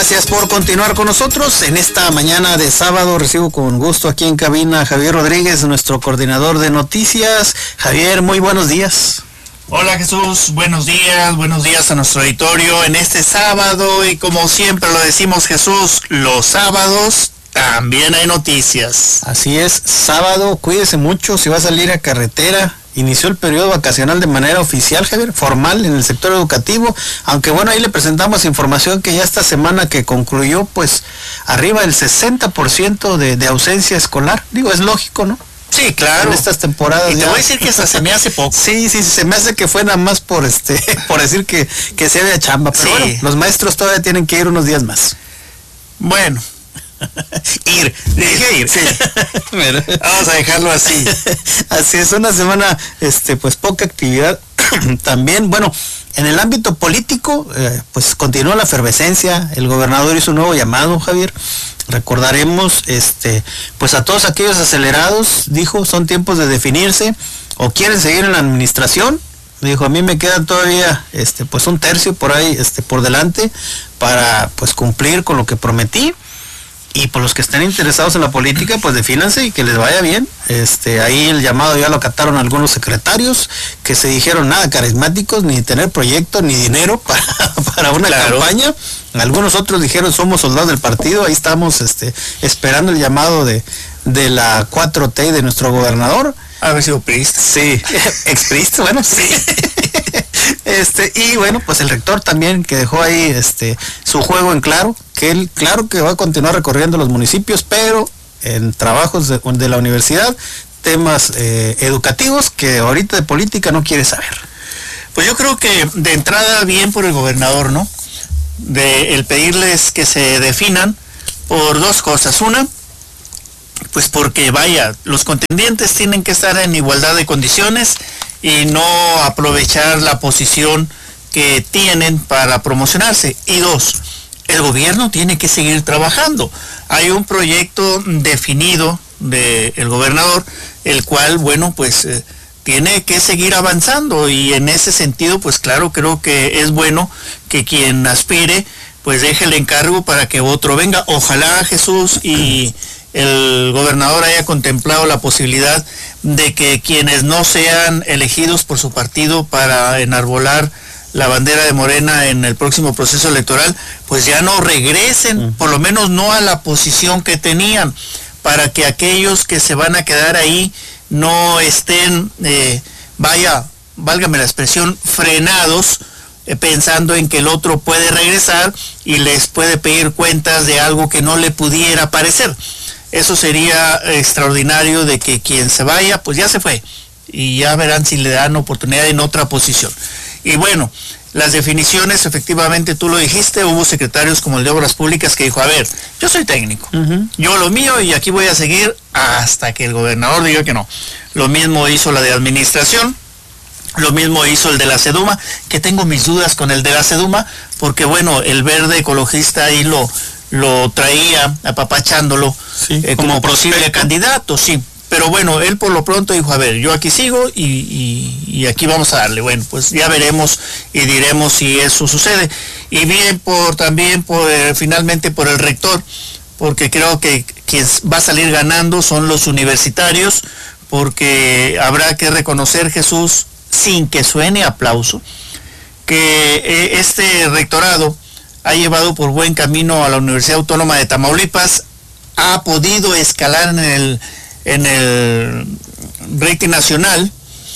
Gracias por continuar con nosotros. En esta mañana de sábado recibo con gusto aquí en cabina a Javier Rodríguez, nuestro coordinador de noticias. Javier, muy buenos días. Hola Jesús, buenos días a nuestro auditorio en este sábado, y como siempre lo decimos Jesús, los sábados también hay noticias. Así es, sábado, cuídese mucho si va a salir a carretera. Inició el periodo vacacional de manera oficial, Javier, formal en el sector educativo, aunque bueno, ahí le presentamos información que ya esta semana que concluyó, pues arriba del 60% de ausencia escolar. Digo, es lógico, ¿no? Sí, claro. En estas temporadas. Y te voy a decir que hasta se me hace poco. Sí, se me hace que fue nada más por por decir que se había chamba. Pero bueno, los maestros todavía tienen que ir unos días más. Bueno. Dije ir. Sí. Vamos a dejarlo así. Así es, una semana, pues poca actividad. También, bueno, en el ámbito político, pues continúa la efervescencia. El gobernador hizo un nuevo llamado, Javier. Recordaremos, pues a todos aquellos acelerados, dijo, son tiempos de definirse, o quieren seguir en la administración. Dijo, a mí me queda todavía, pues un tercio por ahí, por delante, para, pues cumplir con lo que prometí. Y por los que estén interesados en la política, pues defínanse y que les vaya bien. Ahí el llamado ya lo acataron algunos secretarios que se dijeron nada carismáticos, ni tener proyecto, ni dinero para una campaña. Algunos otros dijeron somos soldados del partido. Ahí estamos esperando el llamado de la 4T de nuestro gobernador. Haber sido priista. Sí, expriista, bueno, sí. Y bueno, pues el rector también que dejó ahí su juego en claro, que él claro que va a continuar recorriendo los municipios, pero en trabajos de la universidad, temas educativos que ahorita de política no quiere saber. Pues yo creo que de entrada bien por el gobernador, ¿no? De el pedirles que se definan por dos cosas. Una, pues porque vaya, los contendientes tienen que estar en igualdad de condiciones y no aprovechar la posición que tienen para promocionarse. Y dos, el gobierno tiene que seguir trabajando. Hay un proyecto definido del gobernador, el cual, bueno, pues tiene que seguir avanzando, y en ese sentido, pues claro, creo que es bueno que quien aspire, pues deje el encargo para que otro venga. Ojalá, Jesús, y el gobernador haya contemplado la posibilidad de que quienes no sean elegidos por su partido para enarbolar la bandera de Morena en el próximo proceso electoral, pues ya no regresen, por lo menos no a la posición que tenían, para que aquellos que se van a quedar ahí no estén, válgame la expresión, frenados, pensando en que el otro puede regresar y les puede pedir cuentas de algo que no le pudiera parecer. Eso sería extraordinario, de que quien se vaya, pues ya se fue, y ya verán si le dan oportunidad en otra posición. Y bueno, las definiciones, efectivamente tú lo dijiste, hubo secretarios como el de Obras Públicas que dijo, a ver, yo soy técnico, yo lo mío y aquí voy a seguir hasta que el gobernador diga que no. Lo mismo hizo la de Administración, lo mismo hizo el de la Seduma, que tengo mis dudas con el de la Seduma, porque bueno, el verde ecologista ahí lo traía apapachándolo, sí, como posible candidato, sí. Pero bueno, él por lo pronto dijo, a ver, yo aquí sigo y aquí vamos a darle. Bueno, pues ya veremos y diremos si eso sucede. Y bien finalmente por el rector, porque creo que quien va a salir ganando son los universitarios, porque habrá que reconocer, Jesús, sin que suene aplauso, que este rectorado ha llevado por buen camino a la Universidad Autónoma de Tamaulipas, ha podido escalar en el rating nacional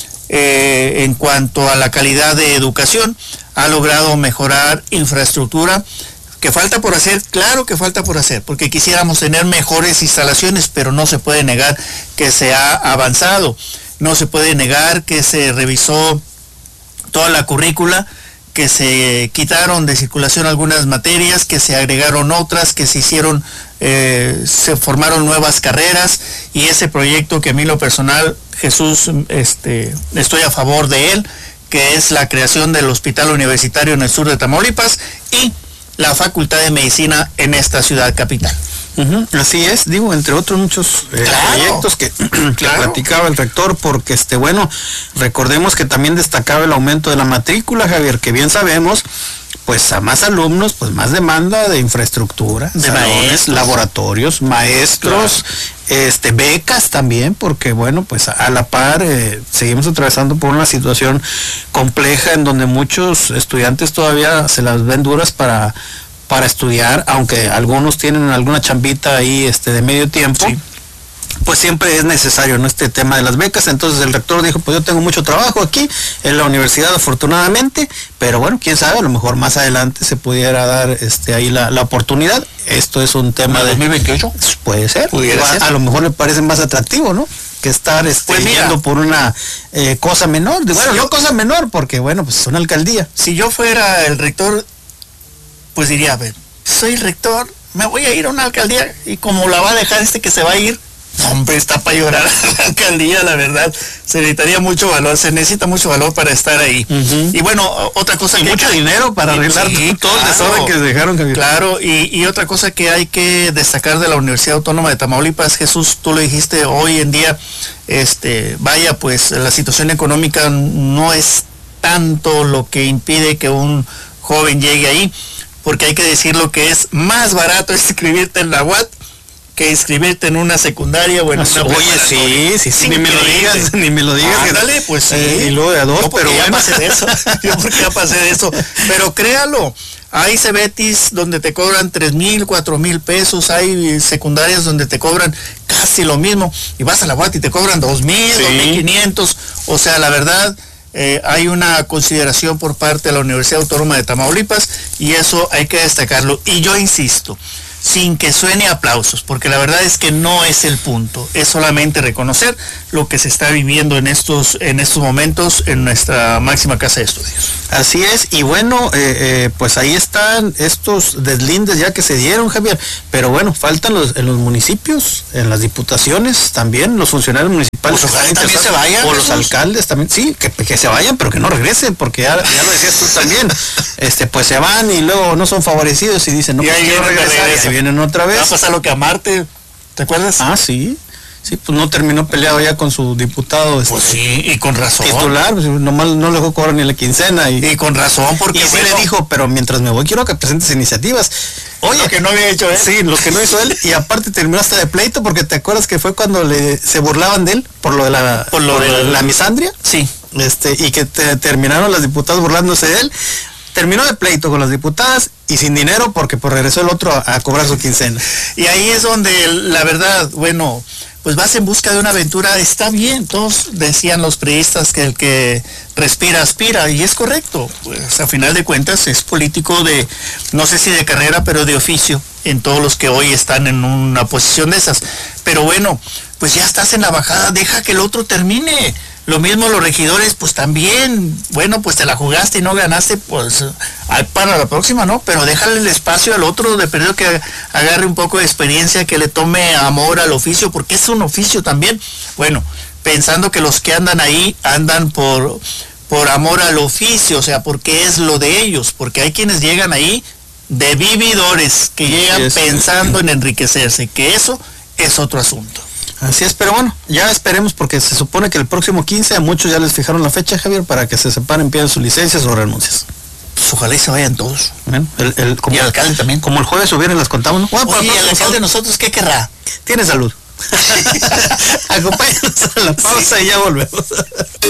en cuanto a la calidad de educación, ha logrado mejorar infraestructura, que falta por hacer, claro que falta por hacer, porque quisiéramos tener mejores instalaciones, pero no se puede negar que se ha avanzado, no se puede negar que se revisó toda la currícula, que se quitaron de circulación algunas materias, que se agregaron otras, que se hicieron, se formaron nuevas carreras, y ese proyecto que a mí lo personal, Jesús, estoy a favor de él, que es la creación del Hospital Universitario en el sur de Tamaulipas y la Facultad de Medicina en esta ciudad capital. Así es, digo, entre otros muchos proyectos que platicaba el rector, porque bueno, recordemos que también destacaba el aumento de la matrícula, Javier, que bien sabemos, pues a más alumnos, pues más demanda de infraestructura, de salones, maestros, laboratorios, maestros, claro. Becas también, porque bueno, pues a la par seguimos atravesando por una situación compleja en donde muchos estudiantes todavía se las ven duras para estudiar, aunque algunos tienen alguna chambita ahí de medio tiempo. Sí. Pues siempre es necesario, ¿no?, este tema de las becas. Entonces el rector dijo, pues yo tengo mucho trabajo aquí en la universidad, afortunadamente, pero bueno, quién sabe, a lo mejor más adelante se pudiera dar ahí la oportunidad. Esto es un tema de 2028. Puede ser. Ser. A lo mejor le parece más atractivo, ¿no?, que estar pues yendo por una cosa menor. Bueno, no cosa menor, porque bueno, pues es una alcaldía. Si yo fuera el rector, pues diría, a ver, soy rector, me voy a ir a una alcaldía, y como la va a dejar que se va a ir, hombre, está para llorar a la alcaldía, la verdad. Se necesitaría mucho valor, se necesita mucho valor para estar ahí. Y bueno, otra cosa que mucho dinero para arreglar todo el desorden que dejaron, Javier. Claro, y otra cosa que hay que destacar de la Universidad Autónoma de Tamaulipas, Jesús, tú lo dijiste, hoy en día, vaya, pues la situación económica no es tanto lo que impide que un joven llegue ahí, porque hay que decirlo que es más barato inscribirte en la UAT que inscribirte en una secundaria o en una Oye, sí, ni me lo digas. Ándale, pues sí. Y luego de a dos, pero ya pasé de eso. Yo porque ya pasé de eso. Pero créalo, hay Cebetis donde te cobran 3,000, 4,000 pesos, hay secundarias donde te cobran casi lo mismo, y vas a la UAT y te cobran 2,000, 2,500. O sea, la verdad, hay una consideración por parte de la Universidad Autónoma de Tamaulipas, y eso hay que destacarlo. Y yo insisto, sin que suene aplausos, porque la verdad es que no es el punto, es solamente reconocer lo que se está viviendo en estos momentos en nuestra máxima casa de estudios. Así es, y bueno, pues ahí están estos deslindes ya que se dieron, Javier, pero bueno, faltan en los municipios, en las diputaciones también, los funcionarios municipales. Pues ojalá también se vayan. O los alcaldes también, sí, que se vayan, pero que no regresen, porque ya lo decías tú también, pues se van y luego no son favorecidos y dicen, no, y pues quiero regresar, y se vienen otra vez. Va a pasar lo que a Marte, ¿te acuerdas? Ah, sí, pues no terminó peleado ya con su diputado. Pues sí, y con razón. Titular, pues nomás no le dejó cobrar ni la quincena. Y con razón, porque... Y sí le dijo, pero mientras me voy quiero que presentes iniciativas. Oye, lo que no había hecho él. Sí, lo que no hizo él, y aparte terminó hasta de pleito, porque te acuerdas que fue cuando se burlaban de él por lo de la misandria. Sí. Y que terminaron las diputadas burlándose de él. Terminó de pleito con las diputadas y sin dinero porque pues regresó el otro a cobrar su quincena. Y ahí es donde la verdad, bueno, pues vas en busca de una aventura, está bien, todos decían los priistas que el que respira aspira, y es correcto, pues a final de cuentas es político de, no sé si de carrera, pero de oficio, en todos los que hoy están en una posición de esas. Pero bueno, pues ya estás en la bajada, deja que el otro termine. Lo mismo los regidores, pues también, bueno, pues te la jugaste y no ganaste, pues para la próxima, ¿no? Pero déjale el espacio al otro, de perdido que agarre un poco de experiencia, que le tome amor al oficio, porque es un oficio también. Bueno, pensando que los que andan ahí andan por amor al oficio, o sea, porque es lo de ellos, porque hay quienes llegan ahí de vividores, que llegan pensando en enriquecerse, que eso es otro asunto. Así es, pero bueno, ya esperemos, porque se supone que el próximo 15 a muchos ya les fijaron la fecha, Javier, para que se separen, pidan sus licencias o renuncias. Pues ojalá y se vayan todos. Bueno, y el alcalde también. Como el jueves subieron, las contamos, ¿no? Bueno, oye, el alcalde de nosotros, ¿qué querrá? Tiene salud. Acompáñanos a la pausa y ya volvemos.